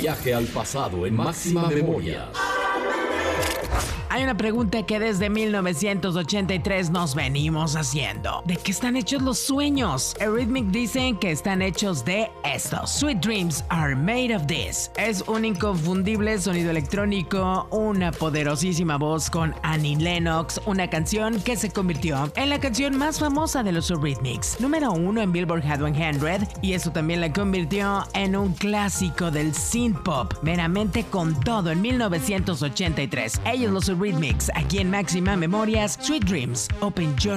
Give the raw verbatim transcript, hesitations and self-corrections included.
Viaje al pasado en Máxima Memoria. Hay una pregunta que desde mil novecientos ochenta y tres nos venimos haciendo. ¿De qué están hechos los sueños? Eurythmics dicen que están hechos de esto. Sweet dreams are made of this. Es un inconfundible sonido electrónico, una poderosísima voz con Annie Lennox, una canción que se convirtió en la canción más famosa de los Eurythmics, número uno en Billboard Hot cien, y eso también la convirtió en un clásico del synth pop, meramente con todo en mil novecientos ochenta y tres. Ellos los Eurythmics, aquí en Máxima Memorias, Sweet Dreams, Open Your